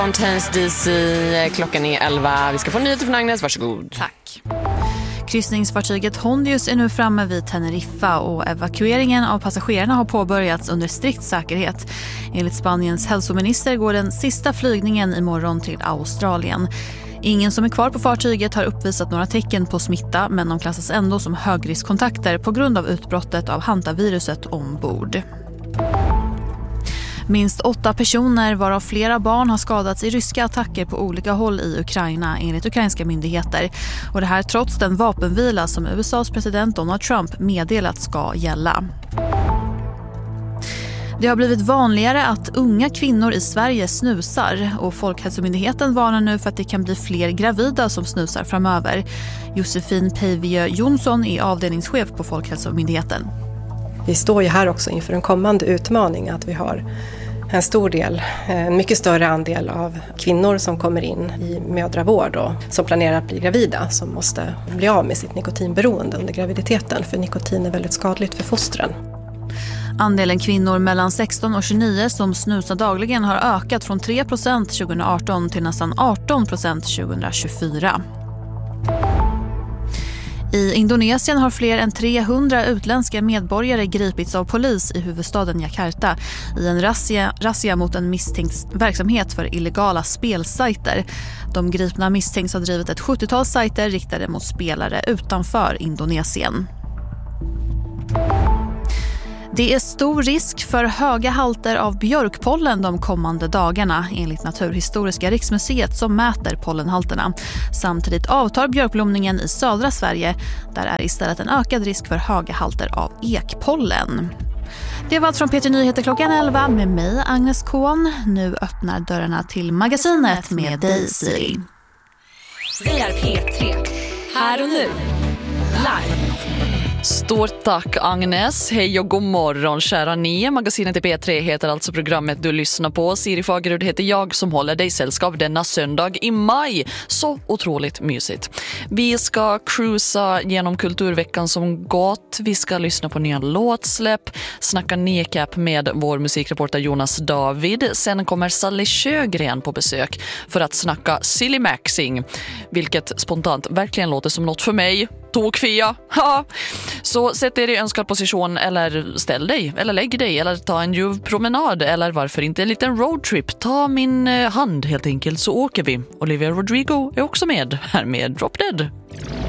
Fontaine's DC, klockan är 11. Vi ska få nyheter från Agnes, varsågod. Tack. Kryssningsfartyget Hondius är nu framme vid Teneriffa och evakueringen av passagerarna har påbörjats under strikt säkerhet. Enligt Spaniens hälsominister går den sista flygningen imorgon till Australien. Ingen som är kvar på fartyget har uppvisat några tecken på smitta, men de klassas ändå som högriskkontakter på grund av utbrottet av hantaviruset ombord. Minst 8 personer, varav flera barn, har skadats i ryska attacker på olika håll i Ukraina enligt ukrainska myndigheter. Och det här trots den vapenvila som USAs president Donald Trump meddelat ska gälla. Det har blivit vanligare att unga kvinnor i Sverige snusar och Folkhälsomyndigheten varnar nu för att det kan bli fler gravida som snusar framöver. Josefin Peiviö Jonsson är avdelningschef på Folkhälsomyndigheten. Vi står ju här också inför en kommande utmaning att vi har en stor del, en mycket större andel av kvinnor som kommer in i mödravård och som planerar att bli gravida, som måste bli av med sitt nikotinberoende under graviditeten, för nikotin är väldigt skadligt för fostren. Andelen kvinnor mellan 16 och 29 som snusar dagligen har ökat från 3% 2018 till nästan 18% 2024. I Indonesien har fler än 300 utländska medborgare gripits av polis i huvudstaden Jakarta i en razzia mot en misstänkt verksamhet för illegala spelsajter. De gripna misstänks ha drivit ett 70-tal sajter riktade mot spelare utanför Indonesien. Det är stor risk för höga halter av björkpollen de kommande dagarna enligt Naturhistoriska riksmuseet som mäter pollenhalterna. Samtidigt avtar björkblomningen i södra Sverige. Där är istället en ökad risk för höga halter av ekpollen. Det var allt från P3 Nyheter klockan 11 med mig, Agnes Kohn. Nu öppnar dörrarna till magasinet med Daisy. Vi är P3. Här och nu. Live. Stort tack Agnes, hej och god morgon kära ni. Magasinet i P3 heter alltså programmet du lyssnar på. Siri Fagerud heter jag som håller dig sällskap denna söndag i maj. Så otroligt mysigt. Vi ska cruisa genom kulturveckan som gått. Vi ska lyssna på nya låtsläpp, snacka Necap med vår musikreporter Jonas David. Sen kommer Sally Sjögren på besök för att snacka Silly Maxing, vilket spontant verkligen låter som något för mig. Tokfia. Ha! Så sätt er i önskad position eller ställ dig eller lägg dig eller ta en ljuv promenad eller varför inte en liten roadtrip. Ta min hand helt enkelt så åker vi. Olivia Rodrigo är också med här med Drop Dead.